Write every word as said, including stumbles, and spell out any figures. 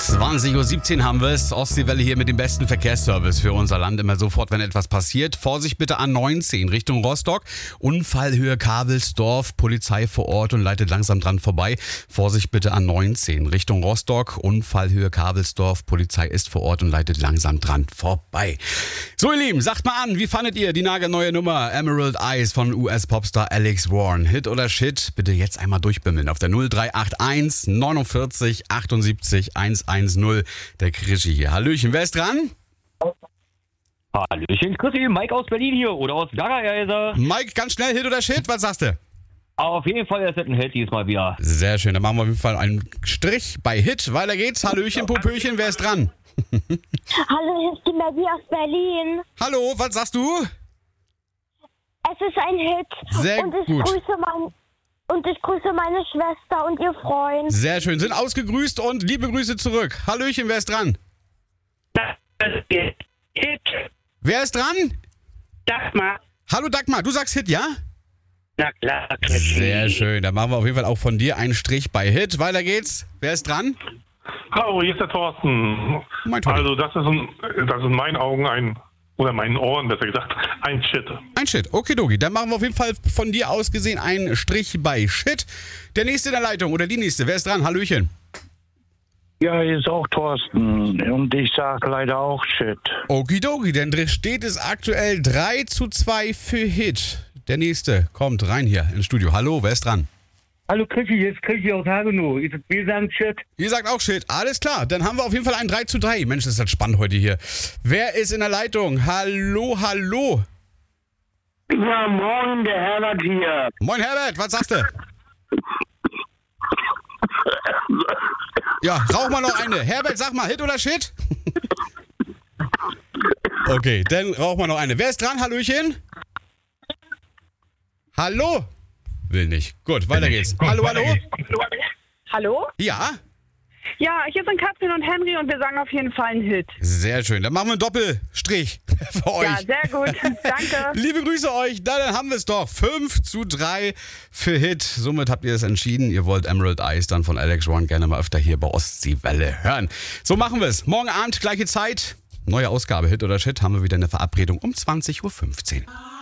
zwanzig Uhr siebzehn haben wir es. Ostseewelle hier mit dem besten Verkehrsservice für unser Land. Immer sofort, wenn etwas passiert. Vorsicht bitte A neunzehn Richtung Rostock. Unfallhöhe Kabelsdorf. Polizei vor Ort und leitet langsam dran vorbei. Vorsicht bitte A neunzehn Richtung Rostock. Unfallhöhe Kabelsdorf. Polizei ist vor Ort und leitet langsam dran vorbei. So ihr Lieben, sagt mal an, wie fandet ihr die nagelneue Nummer Emerald Eyes von U S-Popstar Alex Warren? Hit oder Shit? Bitte jetzt einmal durchbimmeln auf der null drei acht eins neunundvierzig achtundsiebzig hundertzehn. Der Krischi hier. Hallöchen, wer ist dran? Hallöchen, Chrissy, Mike aus Berlin hier oder aus Gaggereiser. Mike, ganz schnell, Hit oder Shit? Was sagst du? Auf jeden Fall ist das ein Hit diesmal wieder. Sehr schön, dann machen wir auf jeden Fall einen Strich bei Hit. Weiter geht's. Hallöchen, Popöchen, wer ist dran? Hallo, hier ist die Maggie aus Berlin. Hallo, was sagst du? Es ist ein Hit. Sehr und ich gut. Grüße mein, und ich grüße meine Schwester und ihr Freund. Sehr schön, sind ausgegrüßt und liebe Grüße zurück. Hallöchen, wer ist dran? Hit. Wer ist dran? Dagmar. Hallo Dagmar, du sagst Hit, ja? Na klar. Sehr schön, dann machen wir auf jeden Fall auch von dir einen Strich bei Hit. Weiter geht's. Wer ist dran? Hallo, hier ist der Thorsten. Mein Toni. Also das ist, in, das ist in meinen Augen ein, oder meinen Ohren besser gesagt, ein Shit. Ein Shit, okidoki. Dann machen wir auf jeden Fall von dir aus gesehen einen Strich bei Shit. Der nächste in der Leitung oder die nächste, wer ist dran? Hallöchen. Ja, hier ist auch Thorsten und ich sag leider auch Shit. Okidoki, denn steht es aktuell drei zu zwei für Hit. Der nächste kommt rein hier ins Studio. Hallo, wer ist dran? Hallo Krischi, hier ist Krischi aus Hagenow. Wir sagen Shit. Ihr sagt auch Shit. Alles klar, dann haben wir auf jeden Fall ein drei zu drei. Mensch, das ist halt spannend heute hier. Wer ist in der Leitung? Hallo, hallo. Ja, moin, der Herbert hier. Moin Herbert, was sagst du? Ja, rauch mal noch eine. Herbert, sag mal, Hit oder Shit? Okay, dann rauch mal noch eine. Wer ist dran? Hallöchen? Hallo? Will nicht. Gut, weiter geht's. Hallo, hallo? Hallo? Ja? Ja, hier sind Katrin und Henry und wir sagen auf jeden Fall einen Hit. Sehr schön. Dann machen wir einen Doppelstrich für euch. Ja, sehr gut. Danke. Liebe Grüße euch. Na, dann haben wir es doch. fünf zu drei für Hit. Somit habt ihr es entschieden. Ihr wollt Emerald Eyes dann von Alex Warren gerne mal öfter hier bei Ostseewelle hören. So machen wir es. Morgen Abend, gleiche Zeit. Neue Ausgabe Hit oder Shit haben wir wieder eine Verabredung um zwanzig Uhr fünfzehn.